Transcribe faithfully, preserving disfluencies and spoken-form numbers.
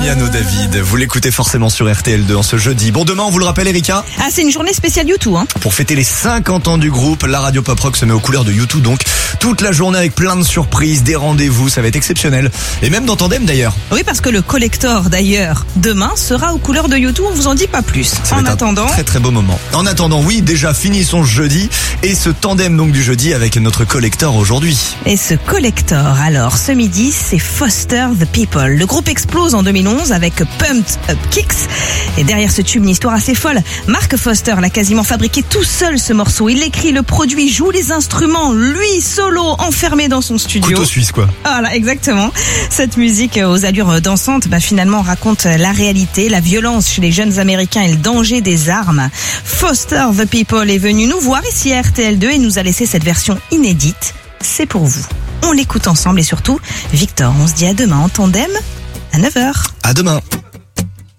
Damiano David, vous l'écoutez forcément sur R T L deux en ce jeudi. Bon, demain, on vous le rappelle, Erika ? Ah, c'est une journée spéciale U deux, hein. Pour fêter les cinquante ans du groupe, la radio pop rock se met aux couleurs de U deux, donc toute la journée avec plein de surprises, des rendez-vous, ça va être exceptionnel. Et même dans Tandem d'ailleurs. Oui, parce que le collector d'ailleurs, demain, sera aux couleurs de U deux, on vous en dit pas plus. Ça en va être attendant... un très très beau moment. En attendant, oui, déjà finissons ce jeudi et ce tandem donc du jeudi avec notre collector aujourd'hui. Et ce collector, alors, ce midi, c'est Foster the People. Le groupe explose en deux mille onze avec Pumped Up Kicks. Et derrière ce tube, une histoire assez folle. Mark Foster l'a quasiment fabriqué tout seul, ce morceau. Il écrit, le produit, joue les instruments, lui, solo, enfermé dans son studio. Couteau suisse, quoi. Voilà, exactement. Cette musique aux allures dansantes, bah, finalement, raconte la réalité, la violence chez les jeunes Américains et le danger des armes. Foster the People est venu nous voir ici à R T L deux et nous a laissé cette version inédite. C'est pour vous. On l'écoute ensemble et surtout, Victor, on se dit à demain en tandem à neuf heures. À demain.